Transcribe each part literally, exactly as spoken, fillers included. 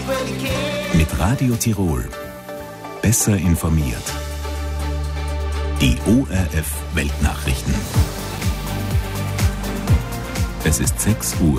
Mit Radio Tirol. Besser informiert. Die O R F Weltnachrichten. Es ist sechs Uhr.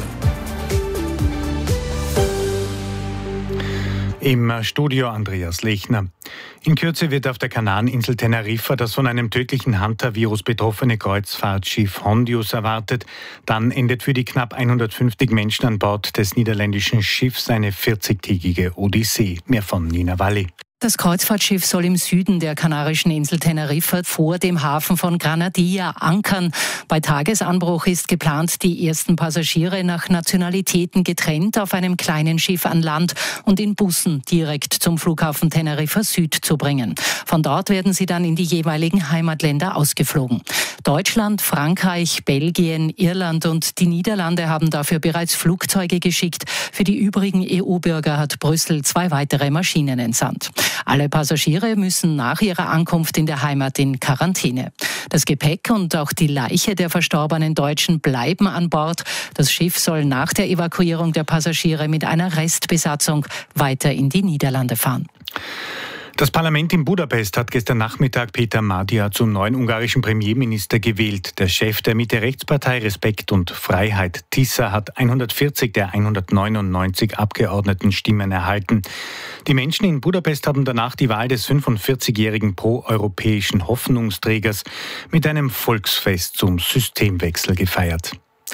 Im Studio Andreas Lechner. In Kürze wird auf der Kanareninsel Teneriffa das von einem tödlichen Hunter-Virus betroffene Kreuzfahrtschiff Hondius erwartet. Dann endet für die knapp hundertfünfzig Menschen an Bord des niederländischen Schiffs eine vierzigtägige Odyssee. Mehr von Nina Walli. Das Kreuzfahrtschiff soll im Süden der kanarischen Insel Teneriffa vor dem Hafen von Granadilla ankern. Bei Tagesanbruch ist geplant, die ersten Passagiere nach Nationalitäten getrennt auf einem kleinen Schiff an Land und in Bussen direkt zum Flughafen Teneriffa Süd zu bringen. Von dort werden sie dann in die jeweiligen Heimatländer ausgeflogen. Deutschland, Frankreich, Belgien, Irland und die Niederlande haben dafür bereits Flugzeuge geschickt. Für die übrigen E U-Bürger hat Brüssel zwei weitere Maschinen entsandt. Alle Passagiere müssen nach ihrer Ankunft in der Heimat in Quarantäne. Das Gepäck und auch die Leiche der verstorbenen Deutschen bleiben an Bord. Das Schiff soll nach der Evakuierung der Passagiere mit einer Restbesatzung weiter in die Niederlande fahren. Das Parlament in Budapest hat gestern Nachmittag Peter Magyar zum neuen ungarischen Premierminister gewählt. Der Chef der Mitte-Rechtspartei Respekt und Freiheit, Tisza, hat hundertvierzig der hundertneunundneunzig Abgeordneten Stimmen erhalten. Die Menschen in Budapest haben danach die Wahl des fünfundvierzigjährigen pro-europäischen Hoffnungsträgers mit einem Volksfest zum Systemwechsel gefeiert.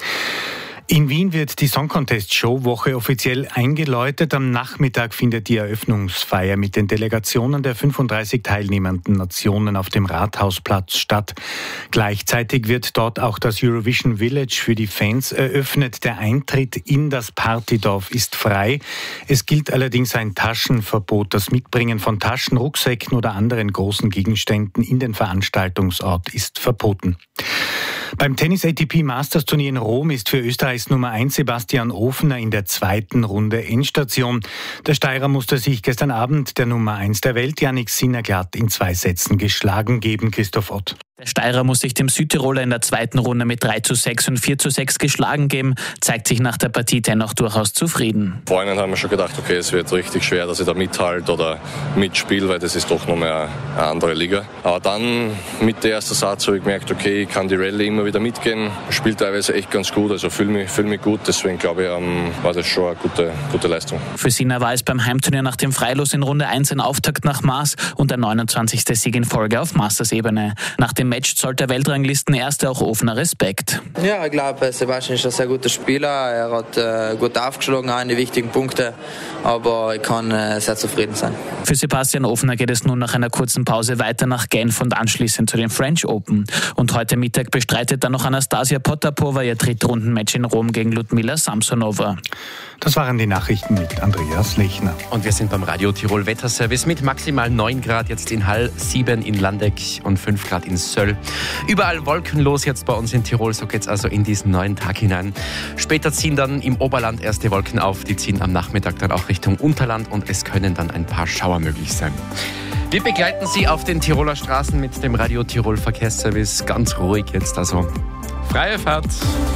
In Wien wird die Song Contest Show Woche offiziell eingeläutet. Am Nachmittag findet die Eröffnungsfeier mit den Delegationen der fünfunddreißig teilnehmenden Nationen auf dem Rathausplatz statt. Gleichzeitig wird dort auch das Eurovision Village für die Fans eröffnet. Der Eintritt in das Partydorf ist frei. Es gilt allerdings ein Taschenverbot. Das Mitbringen von Taschen, Rucksäcken oder anderen großen Gegenständen in den Veranstaltungsort ist verboten. Beim Tennis-A T P Masters Turnier in Rom ist für Österreichs Nummer eins Sebastian Ofner in der zweiten Runde Endstation. Der Steirer musste sich gestern Abend der Nummer eins der Welt, Jannik Sinner, glatt in zwei Sätzen geschlagen geben. Christoph Ott. Der Steirer muss sich dem Südtiroler in der zweiten Runde mit drei zu sechs und vier zu sechs geschlagen geben, zeigt sich nach der Partie dennoch durchaus zufrieden. Vorhin haben wir schon gedacht, okay, es wird richtig schwer, dass ich da mithalte oder mitspiele, weil das ist doch noch mehr eine andere Liga. Aber dann mit der ersten Satz habe ich gemerkt, okay, ich kann die Rallye immer wieder mitgehen, spielt teilweise echt ganz gut, also fühle mich, fühl mich gut, deswegen glaube ich, ähm, war das schon eine gute, gute Leistung. Für Sinner war es beim Heimturnier nach dem Freilos in Runde eins ein Auftakt nach Maß und der neunundzwanzigste Sieg in Folge auf Masters-Ebene. Nach dem Match zollt der Weltranglistenerste auch Ofner Respekt. Ja, ich glaube, Sebastian ist ein sehr guter Spieler. Er hat äh, gut aufgeschlagen, auch in die wichtigen Punkte. Aber ich kann äh, sehr zufrieden sein. Für Sebastian Ofner geht es nun nach einer kurzen Pause weiter nach Genf und anschließend zu den French Open. Und heute Mittag bestreitet dann noch Anastasia Potapova ihr Drittrundenmatch in Rom gegen Ludmila Samsonova. Das waren die Nachrichten mit Andreas Lechner. Und wir sind beim Radio Tirol Wetterservice mit maximal neun Grad jetzt in Hall, sieben in Landeck und fünf Grad in Söll. Überall wolkenlos jetzt bei uns in Tirol, so geht's also in diesen neuen Tag hinein. Später ziehen dann im Oberland erste Wolken auf, die ziehen am Nachmittag dann auch Richtung Unterland und es können dann ein paar Schauer möglich sein. Wir begleiten Sie auf den Tiroler Straßen mit dem Radio Tirol Verkehrsservice. Ganz ruhig jetzt, also freie Fahrt.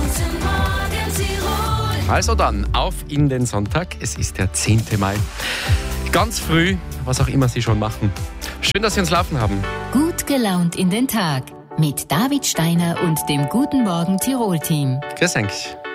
Also dann, auf in den Sonntag. Es ist der zehnte Mai. Ganz früh, was auch immer Sie schon machen. Schön, dass Sie uns laufen haben. Gut gelaunt in den Tag mit David Steiner und dem Guten Morgen Tirol-Team. Grüß euch.